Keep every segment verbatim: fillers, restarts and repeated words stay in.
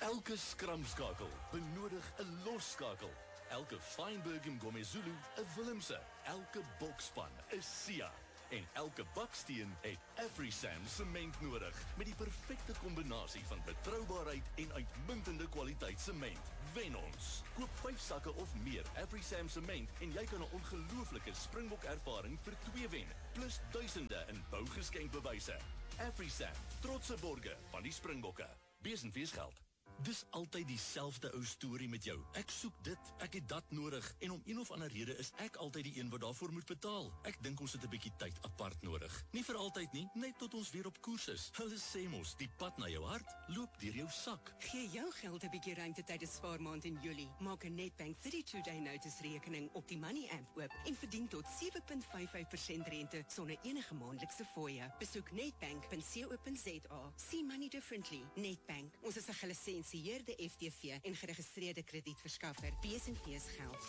Elke skramskakel benodig 'n losskakel. Elke Feinberg en Gomezulu 'n Willemse. Elke bokspan 'n Sia. En elke baksteen het AfriSam sement nodig met die perfekte kombinasie van betroubaarheid en uitmuntende kwaliteit sement. Wen ons. Koop vyf sakke of meer AfriSam sement en jy kan 'n ongelooflike Springbok ervaring vir twee wen, plus duisende in bougeskenkbewyse. AfriSam, trotse borge van die Springbokke. Wees en wees geld. Dis altyd dieselfde ou storie met jou. Ek soek dit, ek het dat nodig en om een of ander rede is ek altyd die een wat daarvoor moet betaal. Ek dink ons het 'n bietjie tyd apart nodig. Nie vir altyd nie, net tot ons weer op koers is. Hulle sê mos, die pad na jou hart loop deur jou sak. Gee jou geld 'n bietjie ruimte tydens spaarmaand in Julie. Maak 'n Nedbank thirty-two day notice rekening op die Money app oop en verdien tot seven point five five percent rente sonder enige maandelikse fooie. Besoek nedbank punt co punt za. See money differently. Nedbank. Ons is 'n gelisensieerde F T V en geregistreerde kredietverskaffer. B S en V's geld.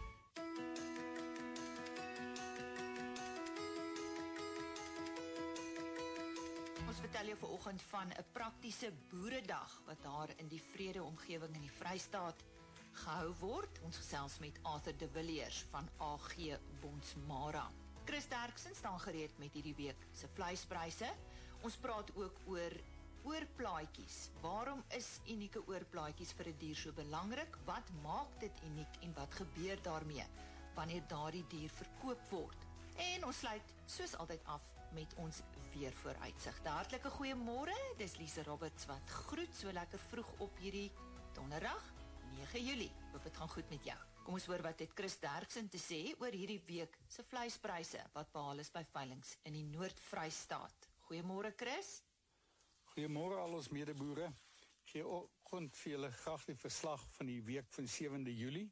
Ons vertel jou vanoggend van 'n praktiese boeredag wat daar in die vrede omgewing in die Vrystaat gehou word. Ons gesels met Arthur de Villiers van A G Bonsmara. Chris Derksen staan gereed met hierdie week se vleispryse. Ons praat ook oor oorplaatjies. Waarom is unieke oorplaatjies vir 'n dier so belangrik? Wat maak dit uniek en wat gebeur daarmee wanneer daardie dier verkoop word? En ons sluit soos altyd af met ons weervooruitsigte. Hartlike goeiemôre, dis Lise Roberts wat groet so lekker vroeg op hierdie donderdag, nege Julie. Hoop dit gaan goed met jou. Kom ons hoor wat het Chris Derksen te sê oor hierdie week se vleispryse wat behaal is by veilinge in die Noord-Vrystaat. Goeiemôre Chris. Goeiemôre al ons medeboere. Ek gee oggend vir julle graag die verslag van die week van sewende Julie.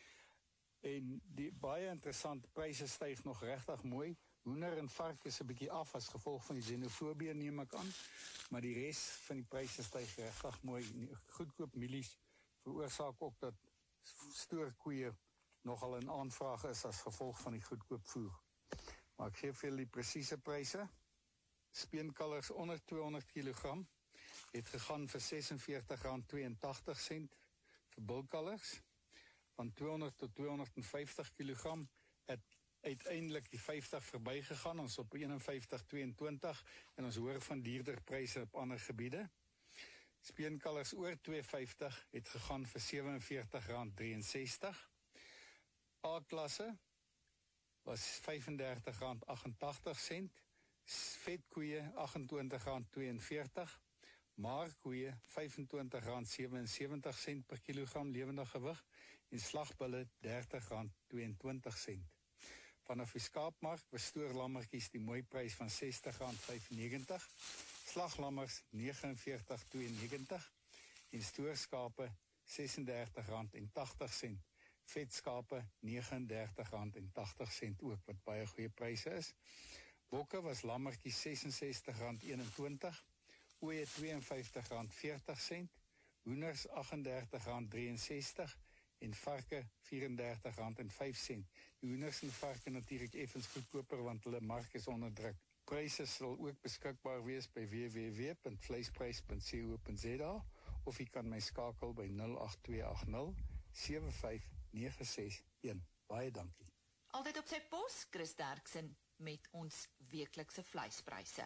En die baie interessante pryse styg nog regtig mooi. Hoender en vark is 'n bietjie af as gevolg van die xenofobie neem ek aan, maar die res van die pryse styg regtig mooi. Goedkoop mielies veroorsaak ook dat stoorkoeie nogal in aanvraag is as gevolg van die goedkoop voer. Maar ek gee vir julle die presiese pryse. Speenkalvers onder tweehonderd kilogram het gegaan vir vyf ses rand tweeëntagtig vir bulkalvers. Van tweehonderd tot tweehonderd vyftig kilogram het uiteindelik die vyftig verby gegaan, ons op vyfenvyftig tweeëntwintig en ons hoor van dierder pryse op ander gebiede. Speenkalvers oor twee vyftig het gegaan vir vyf ses sewe rand drieënsestig. A-klasse was vyf dertig rand agt-en-tagtig. Vetkoeie agt rand tweeënveertig, maarkoeie vyf rand sewensewentig per kilogram lewende gewig en slagbulle dertig rand tweeëntwintig. Vanaf die skaapmark was stoorlammertjies die mooi prys van sestig rand vyfennegentig, slaglammers negenenveertig tweeënnegentig en stoorskape ses dertig rand tagtig, vetskape nege dertig rand tagtig ook wat baie goeie pryse is. Bokke was lammertjies ses ses rand eenentwintig, ooe twee vyftig rand veertig, hoenders agt dertig rand drieënsestig en varke vyf dertig rand vyf. Die hoenders en varke natuurlik effens goedkoper want hulle mark is onder druk. Pryse sal ook beskikbaar wees by w w w punt vleisprys punt co punt za of jy kan my skakel by nul agt twee agt nul sewe vyf nege ses een. Baie dankie. Altyd op sy pos, Chris Derksen met ons weeklikse vleispryse.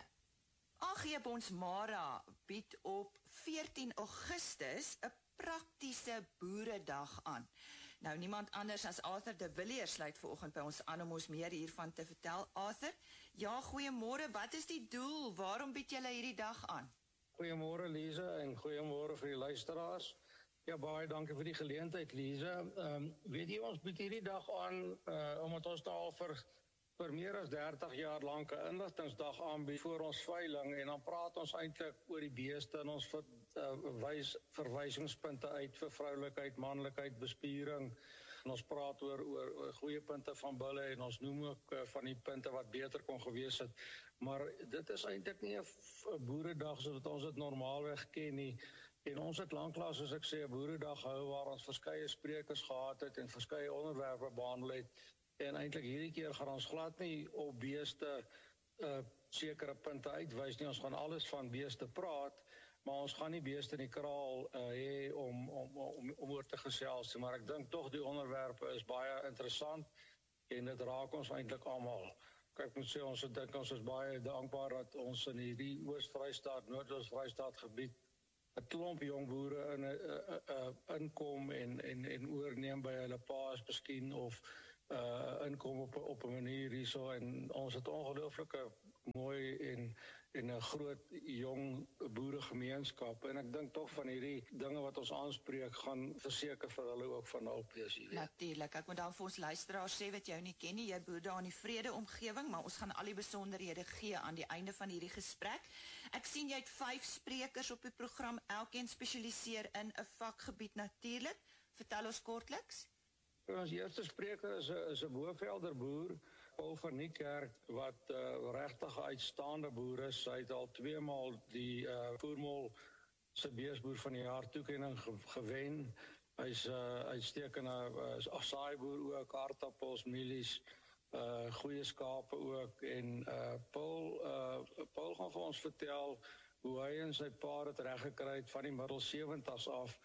A G Bonsmara bied op veertien Augustus 'n praktiese boeredag aan. Nou niemand anders as Arthur de Villiers sluit vanoggend by ons aan om ons meer hiervan te vertel. Arthur, ja, goeiemôre. Wat is die doel? Waarom bied julle hierdie dag aan? Goeiemôre Lise en goeiemôre vir die luisteraars. Ja, baie dankie vir die geleentheid, Lise. Ehm um, weet jy, ons bied hierdie dag aan uh, omdat ons daar vir vir meer as dertig jaar lank 'n inligtingsdag aanbied voor ons veiling en dan praat ons eintlik oor die beeste en ons ver, uh, wys verwysingspunte uit vir vroulikheid, manlikheid, bespiering en ons praat oor oor, oor goeie punte van bulle en ons noem ook uh, van die punte wat beter kon gewees het. Maar dit is eintlik nie 'n boeredag soos ons dit normaalweg ken nie. En ons het lanklaas, soos ek sê, 'n boeredag gehou waar ons verskeie sprekers gehad het en verskeie onderwerpe behandel het. En eintlik hierdie keer gaan ons glad nie op beeste uh, sekere punte uitwys nie. Ons gaan alles van beeste praat, maar ons gaan nie beeste in die kraal uh, hê om, om, om, om oor te gesels, maar ek dink tog die onderwerpe is baie interessant en dit raak ons eintlik almal. Ek moet sê, ons dink ons is baie dankbaar dat ons in hierdie Oos-Vrystaat, Noord-Oos-Vrystaat gebied 'n klomp jong boere in 'n uh, uh, inkom en en en oorneem by hulle paas miskien of uh, inkom op op 'n manier hierso en ons het ongelooflike mooi en en 'n groot jong boeregemeenskap en ek dink tog van hierdie dinge wat ons aanspreek gaan verseker vir hulle ook van hulp wees, jy weet. Natuurlik, ek moet dan vir ons luisteraars sê wat jou nie ken nie, jy boer daar in die Vrede omgewing, maar ons gaan al die besonderhede gee aan die einde van hierdie gesprek. Ek sien jy het vyf sprekers op die program, elkeen spesialiseer in 'n vakgebied natuurlik. Vertel ons kortliks. Ons eerste spreker is 'n is 'n Boevelder boer, Paul van Niekerk, wat uh, regtig 'n uitstaande boer is. Hy het al twee maal die uh, Voermol se beesboer van die jaar toekenning ge gewen. Hy's 'n uh, uitstekende uh, saaiboer ook, aardappels, mielies, uh, goeie skape ook en uh, Paul uh, Paul gaan vir ons vertel hoe hy en sy pa het reggekry het van die middel sewenties af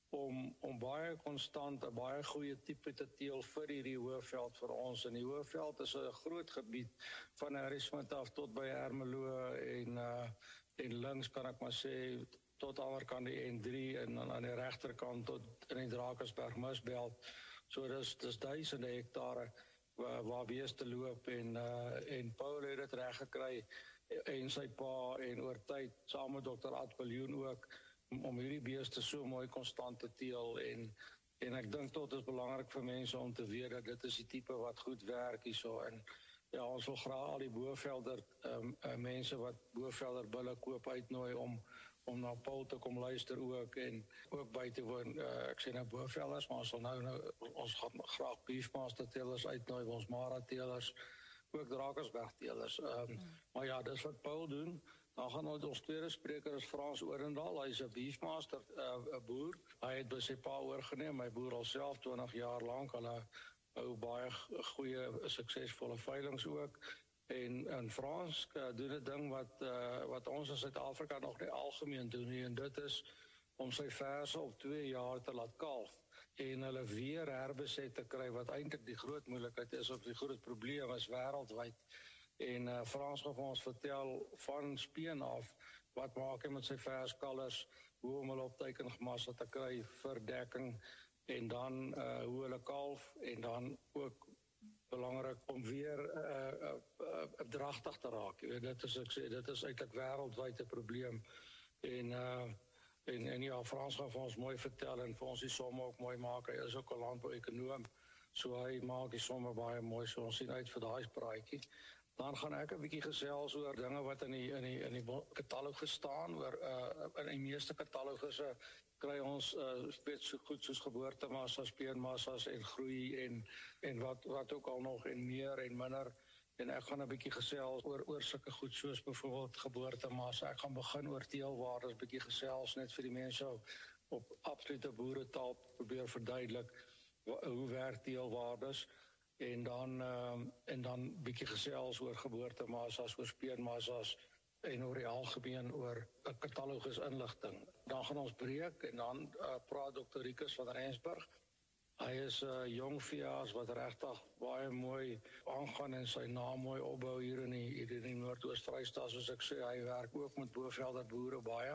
om om baie konstant 'n baie goeie tipe te teel vir hierdie Hoëveld vir ons. En die Hoëveld is 'n groot gebied van Harrismith af tot by Ermelo en uh, en links kan ek maar sê tot aanderkant die N drie en dan aan die regterkant tot in die Drakensberg Misbelt. So dis dis duisende hektare waar, waar beeste loop en uh, en Paul het dit reg gekry en sy pa en oor tyd saam met dokter Ad Viljoen ook om, om hierdie beeste so mooi konstant te teel en en ek dink tot is belangrik vir mense om te weet dat dit is die tipe wat goed werk hierso en ja, ons wil graag al die Boevelder um, uh, mense wat Boevelder bulle koop uitnooi om om na Paul te kom luister ook en ook by te woon. Uh, ek sê nou Boevelders, maar ons sal nou, nou ons gaan graag Beefmaster teelers uitnooi, ons Mara teelers, ook Drakensberg teelers. Um, mm. Maar ja, dis wat Paul doen. Dan gaan ons, ons tweede spreker is Frans Orendaal. Hy is 'n Beefmaster uh, boer. Hy het by sy pa oorgeneem. Hy boer al self twintig jaar lank. Hulle hou baie goeie, suksesvolle veilings ook. En en Frans uh, doen 'n ding wat uh, wat ons in Suid-Afrika nog nie algemeen doen nie, en dit is om sy verse op twee jaar te laat kalf en hulle weer herbeset te kry, wat eintlik die groot moeilikheid is of die groot probleem is wêreldwyd. En uh, Frans gaan vir ons vertel van speen af, wat maak hy met sy verskalvers, hoe om hulle op teikengemassa te kry vir dekking en dan uh, hoe hulle kalf en dan ook belangrik om weer uh, uh, uh, dragtig te raak. Dit is ek sê dit is eintlik wêreldwyd 'n probleem. En uh, en en ja, Frans gaan vir ons mooi vertel en vir ons die somme ook mooi maak. Hy is ook 'n landbouekonoom, so hy maak die somme baie mooi. So ons sien uit vir daai praatjie. Dan gaan ek 'n bietjie gesels oor dinge wat in die in die in die katalogus staan, oor uh, in die meeste katalogusse kry ons uh, weet so goed soos geboortemassas, speenmassas en groei en en wat wat ook al nog en meer en minder. En ek gaan 'n bietjie gesels oor oor sulke goed soos byvoorbeeld geboortemassa. Ek gaan begin oor teelwaardes bietjie gesels net vir die mense op absolute boeretaal probeer verduidelik hoe werk teelwaardes. En dan uh, en dan bietjie gesels oor geboortemassas, oor speenmassas en oor die algemeen oor 'n katalogus inligting. Dan gaan ons breek en dan uh, praat dokter Rikus van Rensburg. Hy is 'n uh, jong veearts wat regtig baie mooi aangaan en sy naam mooi opbou hier in die hier in die Noord-Oos-Vrystaat, soos ek sê. Hy werk ook met Boevelder boere baie.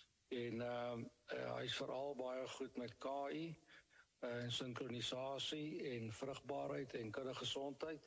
En uh, uh, hy is veral baie goed met K I en sinkronisasie en vrugbaarheid en kudde gesondheid.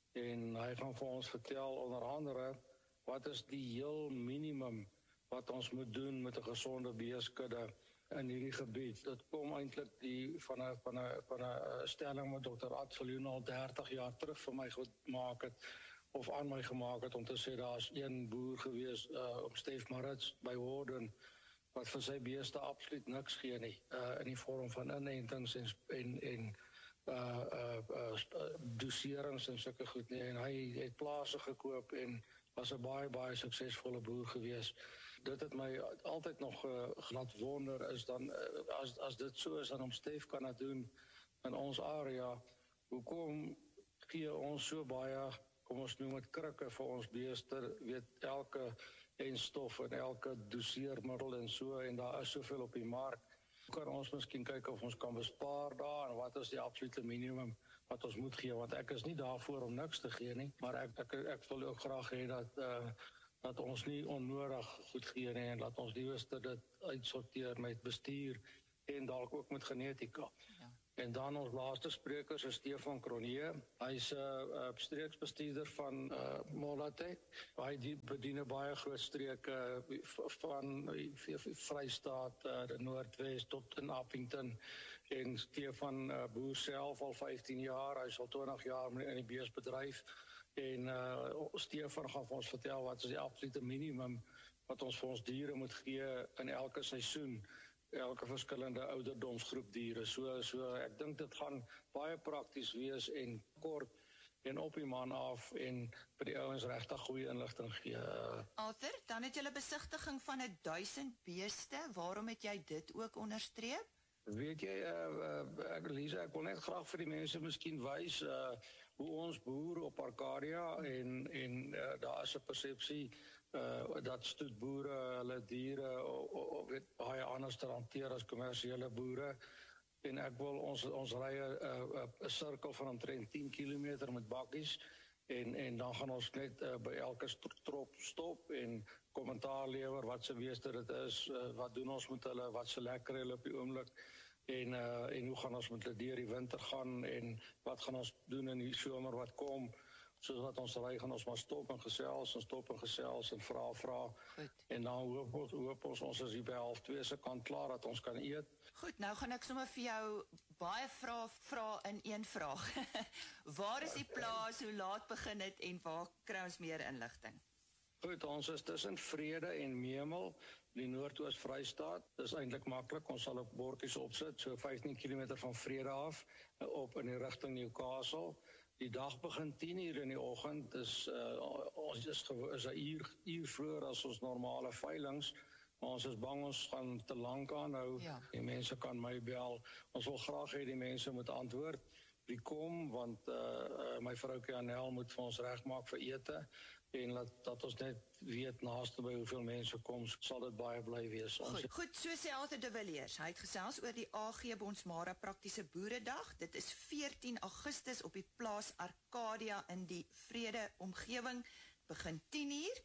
En hy gaan vir ons vertel onder andere wat is die heel minimum wat ons moet doen met 'n gesonde beeskudde in hierdie gebied. Dit kom eintlik die van 'n van 'n van 'n stelling met dokter Ad Viljoen al dertig jaar terug vir my gemaak het of aan my gemaak het om te sê daar's een boer gewees uh, op Stef Marits by Warden wat vir sy beeste absoluut niks gee nie, uh, in die vorm van inentings en en en uh uh, uh doserings en sulke goed nie. En hy het plase gekoop en was 'n baie baie suksesvolle boer gewees. Dit het my altyd nog uh, laat wonder is dan uh, as as dit so is dan om Stef kan dit doen in ons area, hoekom gee ons so baie, kom ons noem dit krikke vir ons beeste, weet elke en stof en elke doseermiddel en so, en daar is soveel op die mark. Kan ons miskien kyk of ons kan bespaar daar, en wat is die absolute minimum wat ons moet gee, want ek is nie daarvoor om niks te gee nie, maar ek, ek, ek wil ook graag hê dat, uh, dat ons nie onnodig goed gee nie, en dat ons liewerste dit uitsorteer met bestuur, en dalk ook met genetika. Ja. En dan ons laaste spreker is Stefan Cronje. Hy's 'n uh, uh, streeksbestuurder van uh, Molatek. Hy die bedien 'n baie groot streek uh, van uh, Vrystaat, uh, die Noordwes tot in Appington. En Stefan uh, boer self al vyftien jaar, hy's al twintig jaar in die beesbedryf. En uh, Stefan gaan vir ons vertel wat is die absolute minimum wat ons vir ons diere moet gee in elke seisoen. Elke verskillende ouderdomsgroep diere. So, so ek dink dit gaan baie prakties wees en kort en op die man af en vir die ouens regtig goeie inligting gee. Arthur, dan het jy 'n besigtiging van 'n duisend beeste. Waarom het jy dit ook onderstreep? Weet jy, uh, uh, ek, Lisa, ek wil net graag vir die mense miskien wys uh, hoe ons boer op Arcadia en, en uh, daar is 'n persepsie Uh, dat stoetboere hulle diere of weet baie anders te hanteer as kommersiële boere, en ek wil ons ons ry 'n sirkel van omtrent tien kilometer met bakkies, en en dan gaan ons net uh, by elke trop stop en kommentaar lewer wat se beeste dit is, uh, wat doen ons met hulle, wat se lekker hulle op die oomblik, en uh, en hoe gaan ons met hulle deur die winter gaan, en wat gaan ons doen in die somer wat kom. Soos wat ons ry, gaan ons maar stop en gesels en stop en gesels en vra, vra. Goed. En dan hoop ons, hoop ons, ons is hier by half twee se kant klaar, dat ons kan eet. Goed, nou gaan ek sommer vir jou baie vrae vra in een vraag. Waar is die plaas, hoe laat begin dit en waar kry ons meer inligting? Goed, ons is tussen Vrede en Memel, die Noordoos Vrystaat. Dit is eintlik maklik, ons sal op bordjies opsit, so vyftien kilometer van Vrede af, op in die rigting Newcastle. Die dag begin tien uur in die oggend, dus uh, ons is, is 'n uur, uur vroeër as ons normale veilings, maar ons is bang ons gaan te lank aanhou. Ja. Die mense kan my bel. Ons wil graag hê die mense moet antwoord. Wie kom, want uh, uh, my vroukie Anel moet vir ons regmaak vir ete, en dat, dat ons net weet naaste by hoeveel mense kom, sal dit baie bly wees. Ons Goed, goed, so sê Arthur de Villiers. Hy het gesels oor die A G Bonsmara Praktiese Boeredag. Dit is veertien Augustus op die plaas Arcadia in die Vrede omgewing. Begin tien uur.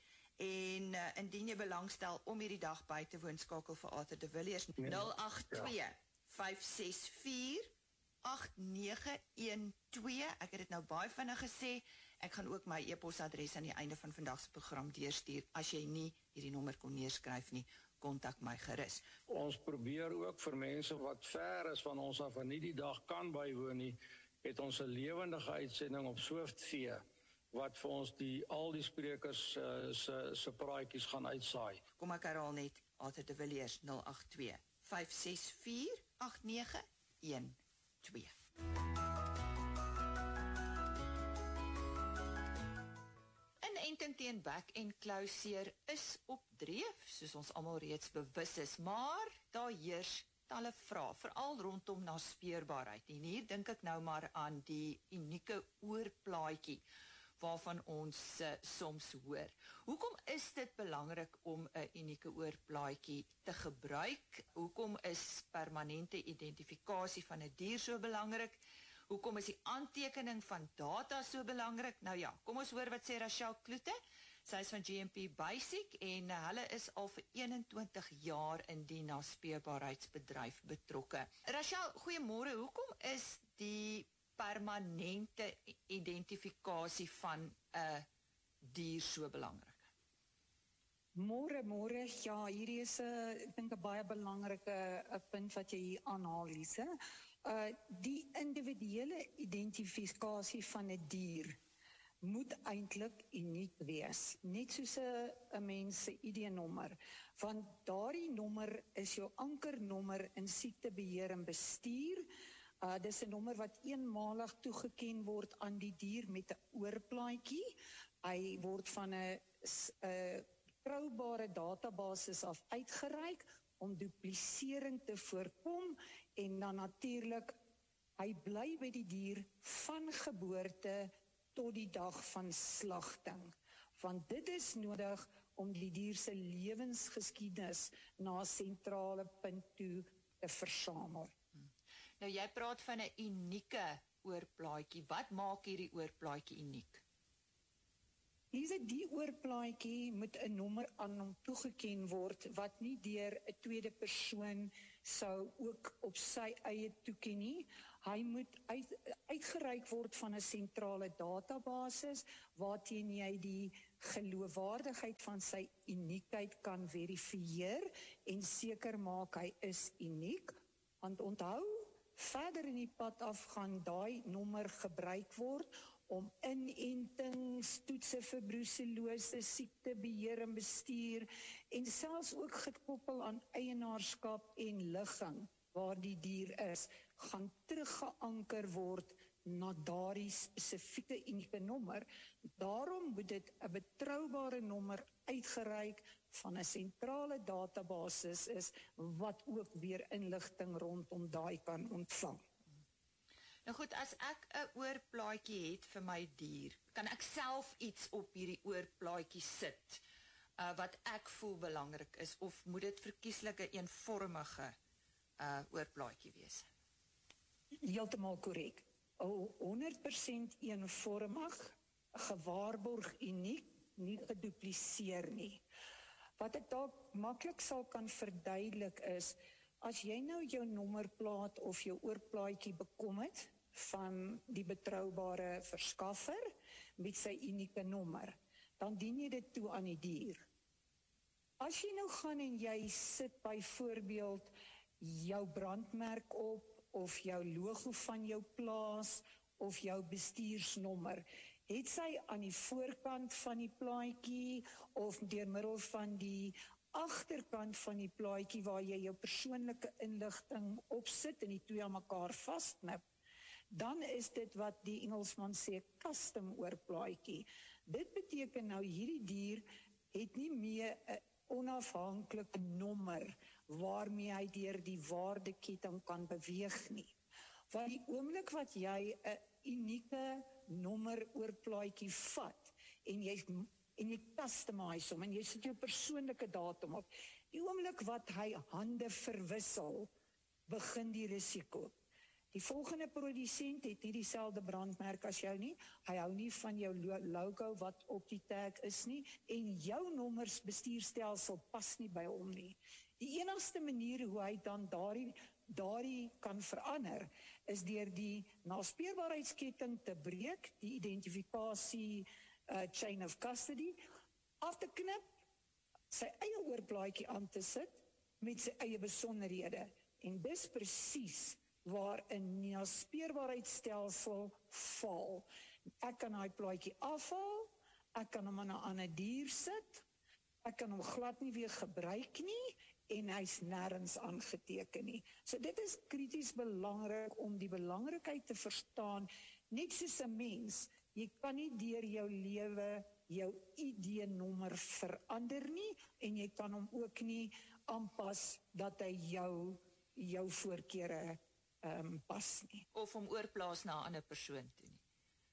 En uh, indien jy belangstel om hierdie dag by te woon, skakel vir Arthur de Villiers nul agt twee, vyf ses vier, agt nege een twee. Ek het dit nou baie vinnig gesê. Ek gaan ook my e-posadres aan die einde van vandag se program deurstuur. As jy nie hierdie nommer kon neerskryf nie, kontak my gerus. Ons probeer ook vir mense wat ver is van ons af en nie die dag kan bywoon nie, het ons 'n lewendige uitsending op Swift V wat vir ons die al die sprekers uh, se se praatjies gaan uitsaai. Kom ek herhaal net, Arthur de Villiers nul agt twee, vyf ses vier, agt nege een twee. Inenting teen bek- en klauseer is op dreef, soos ons almal reeds bewus is, maar daar heers talle vrae, veral rondom naspeurbaarheid. En hier dink ek nou maar aan die unieke oorplaatjie waarvan ons uh, soms hoor. Hoekom is dit belangrik om 'n unieke oorplaatjie te gebruik? Hoekom is permanente identifikasie van 'n dier so belangrik? Hoekom is die aantekening van data so belangrik? Nou ja, kom ons hoor wat sê Rachel Kloete. Sy is van G M P Basic en uh, hulle is al vir eenentwintig jaar in die naspeurbaarheidsbedryf betrokke. Rachel, goeiemôre. Hoekom is die permanente identifikasie van 'n uh, dier so belangrik? Môre, môre. Ja, hierdie is 'n uh, ek dink 'n baie belangrike uh, punt wat jy hier aanhaal, Lise. Uh, die individuele identifikasie van 'n dier moet eintlik uniek wees, net soos 'n 'n mens se I D-nommer, want daardie nommer is jou ankernommer in siektebeheer en bestuur. Uh, dis 'n nommer wat eenmalig toegeken word aan die dier met 'n oorplaatjie. Hy word van 'n 'n betroubare database af uitgereik om duplisering te voorkom, en dan natuurlik, hy bly by die dier van geboorte tot die dag van slagting. Want dit is nodig om die dier se lewensgeskiedenis na 'n sentrale punt toe te versamel. Nou jy praat van 'n unieke oorplaatjie. Wat maak hierdie oorplaatjie uniek? Hierdie die oorplaatjie moet 'n nommer aan hom toegeken word wat nie deur 'n tweede persoon sou ook op sy eie toeken nie. Hy moet uit, uitgereik word van 'n sentrale databasis waarteen jy die geloofwaardigheid van sy uniekheid kan verifieer en seker maak hy is uniek. Want onthou, verder in die pad af gaan daai nommer gebruik word om inentings, toetse vir bruselose, siektebeheer en bestuur en selfs ook gekoppel aan eienaarskap en ligging waar die dier is, gaan teruggeanker word na daardie spesifieke unieke nommer. Daarom moet dit 'n betroubare nommer uitgereik van 'n sentrale databasis is wat ook weer inligting rondom daai kan ontvang. Nou goed, as ek 'n oorplaatjie het vir my dier, kan ek self iets op hierdie oorplaatjie sit uh, wat ek voel belangrik is, of moet dit verkieslik 'n eenvormige uh, oorplaatjie wees? Heeltemal korrek. honderd persent eenvormig, gewaarborg uniek, nie gedupliseer nie. Wat ek dalk maklik sal kan verduidelik is, as jy nou jou nommerplaat of jou oorplaatjie bekom het van die betroubare verskaffer met sy unieke nommer, dan dien jy dit toe aan die dier. As jy nou gaan en jy sit byvoorbeeld jou brandmerk op, of jou logo van jou plaas, of jou bestuursnommer, het sy aan die voorkant van die plaatjie, of deur middel van die agterkant van die plaatjie, waar jy jou persoonlike inligting opsit en die twee aan mekaar vasknip, dan is dit wat die Engelsman sê, custom oorplaatjie. Dit beteken nou, hierdie dier het nie meer 'n onafhanklike nommer, waarmee hy deur die waardeketting kan beweeg nie. Want die oomblik wat jy 'n unieke nommer oorplaatjie vat, en jy, en jy customize hom, en jy sit jou persoonlike datum op, die oomblik wat hy hande verwissel, begin die risiko. Die volgende produsent het nie dieselfde brandmerk as jou nie, hy hou nie van jou logo wat op die tag is nie, en jou nommers bestuurstelsel pas nie by hom nie. Die enigste manier hoe hy dan daardie, daardie kan verander, is deur die naspeurbaarheidsketting te breek, die identifikasie uh, chain of custody, af te knip, sy eie oorplaatjie aan te sit, met sy eie besonderhede. En dis presies waar 'n naspeurbaarheidstelsel val. Ek kan daai plaatjie afhaal, ek kan hom aan 'n ander dier sit, ek kan hom glad nie weer gebruik nie, en hy's nêrens aangeteken nie. So dit is krities belangrik om die belangrikheid te verstaan, net soos 'n mens, jy kan nie deur jou lewe jou I D-nommer verander nie, en jy kan hom ook nie aanpas dat hy jou, jou voorkeure um, pas nie. Of om oorplaas na 'n ander persoon toe nie.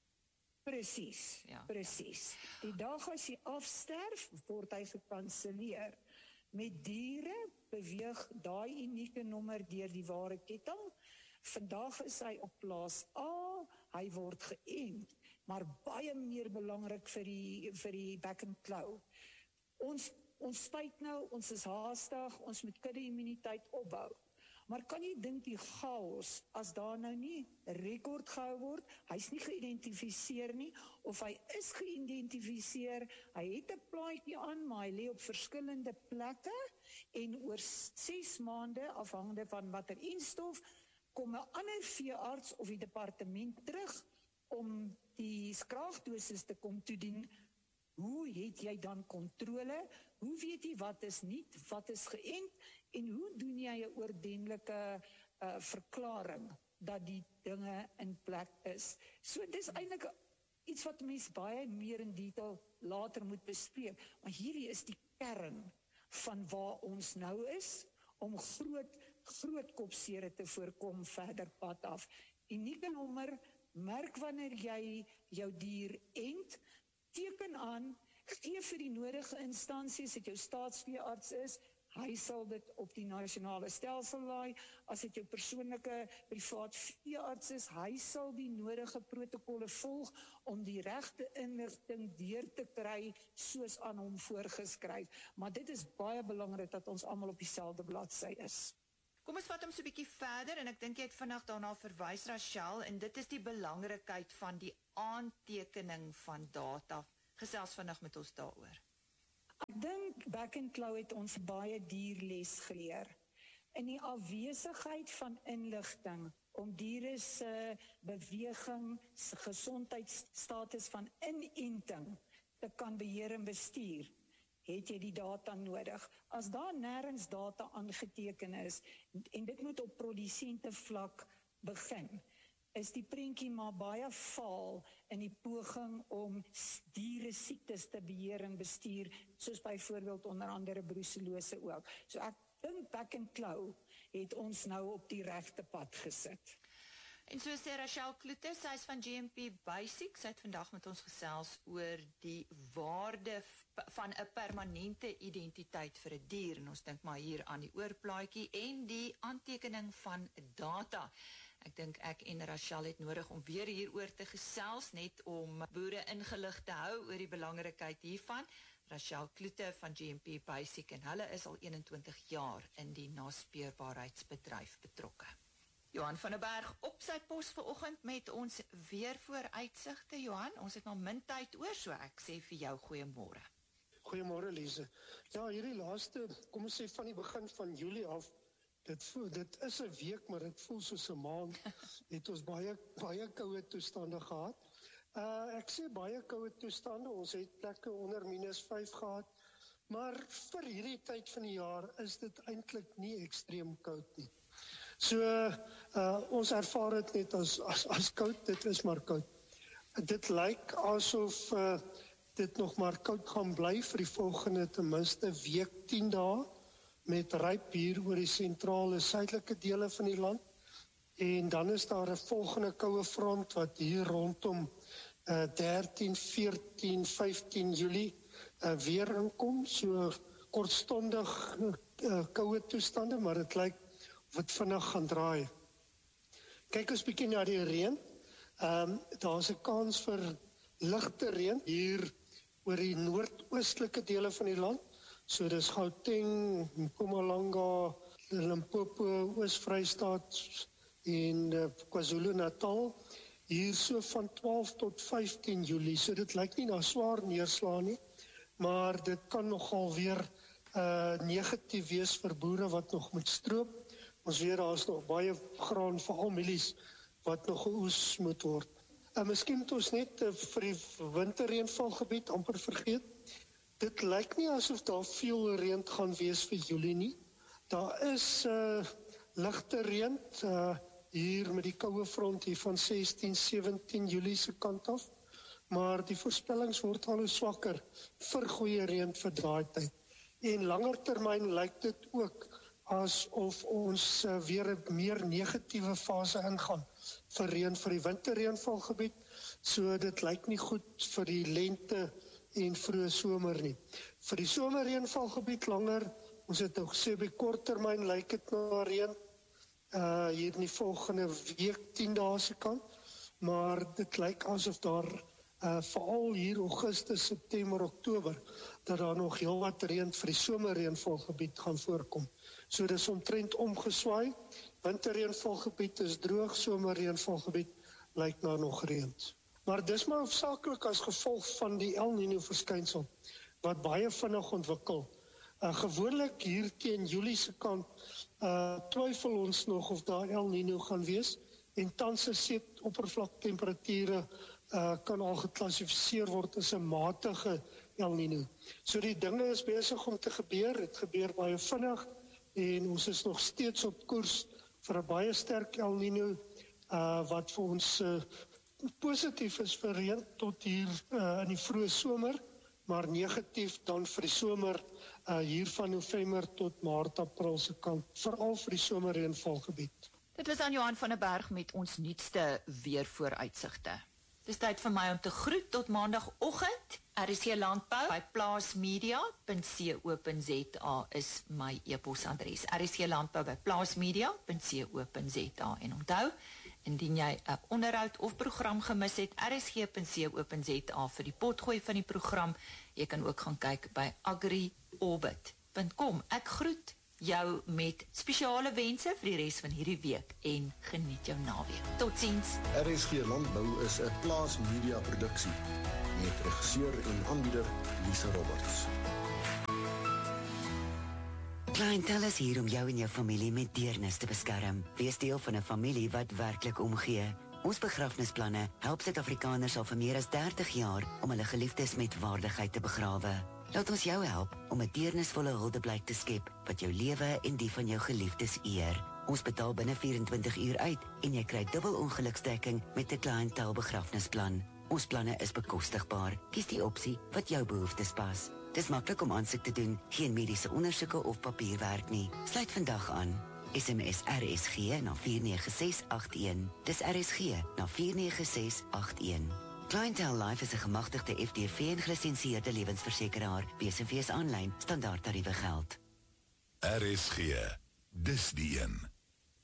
Presies, Ja. presies. Die dag as jy afsterf, word hy gekanselleer. Met diere beweeg daai unieke nommer deur die ware ketting. Vandag is hy op plaas A, hy word geënt, maar baie meer belangrik vir die, vir die back and claw. Ons, ons spyt nou, ons is haastig, ons moet kudde-immuniteit opbou. Maar kan jy dink die chaos, as daar nou nie rekord gehou word, hy's nie geïdentifiseer nie, of hy is geïdentifiseer, hy het 'n plaatjie aan, maar hy lê op verskillende plekke, en oor ses maande, afhangende van watter enstof, kom 'n ander veearts of die departement terug, om die skraagdosis te kom toedien. Hoe het jy dan kontrole? Hoe weet jy wat is nie, wat is geënt, en hoe doen jy 'n oordentlike uh, verklaring dat die dinge in plek is? So dis eintlik iets wat mense baie meer in detail later moet bespreek, maar hierdie is die kern van waar ons nou is, om groot, groot kopsere te voorkom verder pad af. Unieke nommer, merk wanneer jy jou dier ent, teken aan, Gee vir die nodige instansies, dat jou staatsveearts is, hy sal dit op die nasionale stelsel laai. As dit jou persoonlike privaat veearts is, hy sal die nodige protokolle volg om die regte inligting deur te kry soos aan hom voorgeskryf. Maar dit is baie belangrik dat ons almal op dieselfde bladsy is. Kom ons vat hom so 'n bietjie verder en ek dink jy het vinnig daarna verwys, Rachel, en dit is die belangrikheid van die aantekening van data. Gesels vinnig met ons daaroor. Ek dink Back and Claw het ons baie duur les geleer. In die afwesigheid van inligting om diere se beweging, gesondheidsstatus van inenting te kan beheer en bestuur, het jy die data nodig. As daar nêrens data aangeteken is, en dit moet op produsente vlak begin, is die prentjie maar baie vaal in die poging om diere siektes te beheer en bestuur, soos byvoorbeeld onder andere brucellose ook. So ek dink Back and Claw het ons nou op die regte pad gesit. En so sê Rachel Kloete, sy is van G M P Basic, sy het vandag met ons gesels oor die waarde van 'n permanente identiteit vir 'n dier, en ons dink maar hier aan die oorplaatjie en die aantekening van data. Ek dink ek en Rachel het nodig om weer hieroor te gesels, net om boere ingelig te hou oor die belangrikheid hiervan. Rachel Kloete van G M P Basic, en hulle is al eenentwintig jaar in die naspeurbaarheidsbedryf betrokke. Johan van der Berg op sy pos vanoggend met ons weer vooruitsigte. Johan, ons het maar min tyd oor, so ek sê vir jou goeiemôre. Goeiemôre Lise. Ja, hierdie laaste, kom ons sê van die begin van Julie af, dit voel, dit is 'n week, maar dit voel soos 'n maand. Het ons baie baie koue toestande gehad. Uh ek sê baie koue toestande, ons het plekke onder minus vyf gehad, maar vir hierdie tyd van die jaar is dit eintlik nie ekstreem koud nie. So uh ons ervaar dit net as as as koud, dit is maar koud. Dit lyk asof uh dit nog maar koud gaan bly vir die volgende ten minste week, tien dae, met ryp hier oor die sentrale suidelike dele van die land. En dan is daar 'n volgende koue front wat hier rondom uh, dertien, veertien, vyftien Julie uh, weer inkom. So kortstondig uh, koue toestande, maar dit lyk of dit vinnig gaan draai. Kyk ons bietjie na die reën. Um, daar's 'n kans vir ligte reën hier oor die noordoostelike dele van die land. So dis Gauteng, Mpumalanga, Limpopo, Oos-Vrystaat en uh, KwaZulu-Natal. Hier so van twaalf tot vyftien Julie. So dit lyk nie na swaar neerslae nie, maar dit kan nogal weer uh, negatief wees vir boere wat nog moet stroop. Ons weet daar is nog baie graan, veral mielies, wat nog geoes moet word. En miskien moet ons net uh, vir die winterreënvalgebied amper vergeet. Dit lyk nie asof daar veel reën gaan wees vir Julie nie. Daar is uh, ligte reën uh, hier met die koue front hier van sestien, sewentien Julie se kant af, maar die voorspellings word al hoe swakker vir goeie reën vir daai tyd. En langer termyn lyk dit ook asof ons uh, weer 'n meer negatiewe fase ingaan vir reën vir die winterreënvalgebied. So dit lyk nie goed vir die lente en vroeë somer nie. Vir die somerreënvalgebied langer, ons het nou gesê by kort termyn lyk dit na reën uh, hier in die volgende week, tien dae se kant, maar dit lyk asof daar uh, veral hier Augustus, September, Oktober, dat daar nog heel wat reën vir die somerreënvalgebied gaan voorkom. So dis omtrent omgeswaai, winterreënvalgebied is droog, somerreënvalgebied lyk na nog reën. Maar dis maar hoofsaaklik as gevolg van die El Niño verskynsel, wat baie vinnig ontwikkel. Uh, gewoonlik hier teen Julie se kant, uh, twyfel ons nog of daar El Niño gaan wees, en tans is see oppervlaktemperature uh, kan al geklassifiseer word as 'n matige El Niño. So die dinge is besig om te gebeur, dit gebeur baie vinnig, en ons is nog steeds op koers vir 'n baie sterk El Niño, uh, wat vir ons uh, positief is vir reën tot hier uh, in die vroeë somer, maar negatief dan vir die somer uh, hier van November tot Maart, April se kant, veral vir die somerreënvalgebied. Dit was aan Johan van der Berg met ons nuutste weervooruitsigte. Dis tyd vir my om te groet tot maandagooggend. R S G Landbou by plaasmedia punt co punt za is my e-posadres. R S G Landbou by plaasmedia punt co punt za. En onthou, indien jy 'n onderhoud of program gemis het, R S G punt co punt za vir die potgooi van die program. Jy kan ook gaan kyk by agri orbit punt com. Ek groet jou met spesiale wense vir die res van hierdie week en geniet jou naweek. Totsiens. R S G Landbou is 'n Plaas Media produksie met regisseur en aanbieder Lise Roberts. Clientele is hier om jou en jou familie met deernis te beskerm. Wees deel van 'n familie wat werklik omgee. Ons begrafnisplanne help Suid-Afrikaners al vir meer as dertig jaar om hulle geliefdes met waardigheid te begrawe. Laat ons jou help om 'n deernisvolle huldeblyk te skep wat jou lewe en die van jou geliefdes eer. Ons betaal binne vyf-en-twintig uur uit en jy kry dubbel ongeluksdekking met 'n cliëntel begrafnisplan. Ons planne is bekostigbaar. Kies die opsie wat jou behoeftes pas. Dis maklik om aansoek te doen, geen mediese ondersoeke of papierwerk nie. Sluit vandag aan. S M S R S G na vier nege ses agt een. Dis R S G na vier nege ses agt een. Clientele Life is 'n gemagtigde F D V en gelisensieerde lewensversekeraar. W S en V is aanlyn, standaard tariewe geld. R S G, dis die een.